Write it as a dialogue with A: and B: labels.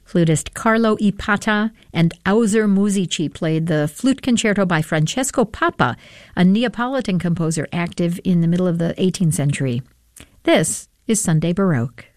A: Flutist Carlo Ipata and Auser Musici played the flute concerto by Francesco Papa, a Neapolitan composer active in the middle of the 18th century. This is Sunday Baroque.